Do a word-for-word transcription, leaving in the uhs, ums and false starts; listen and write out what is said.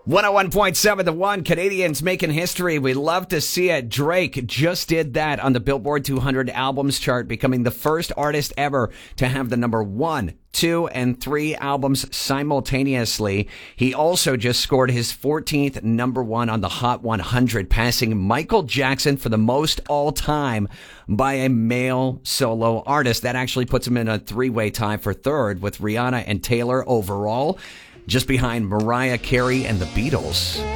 one oh one point seven The One, Canadians making history. We love to see it. Drake just did that on the Billboard two hundred albums chart, becoming the first artist ever to have the number one, two, and three albums simultaneously. He also just scored his fourteenth number one on the Hot one hundred, passing Michael Jackson for the most all time by a male solo artist. That actually puts him in a three-way tie for third with Rihanna and Taylor overall, just behind Mariah Carey and the Beatles.